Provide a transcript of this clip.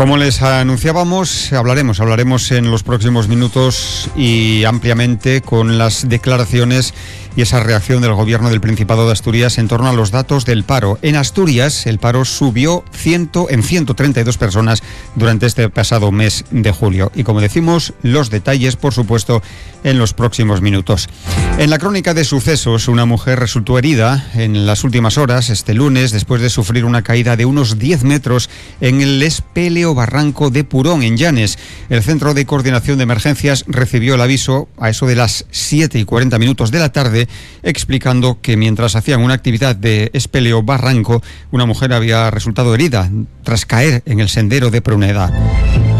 Como les anunciábamos, hablaremos en los próximos minutos y ampliamente con las declaraciones y esa reacción del Gobierno del Principado de Asturias en torno a los datos del paro. En Asturias, el paro subió en 132 personas durante este pasado mes de julio. Y como decimos, los detalles, por supuesto, en los próximos minutos. En la crónica de sucesos, una mujer resultó herida en las últimas horas, este lunes, después de sufrir una caída de unos 10 metros en el Espeleo Barranco de Purón, en Llanes. El Centro de Coordinación de Emergencias recibió el aviso a eso de las 7:40 de la tarde, explicando que mientras hacían una actividad de Espeleo Barranco, una mujer había resultado herida tras caer en el sendero de Pruneda.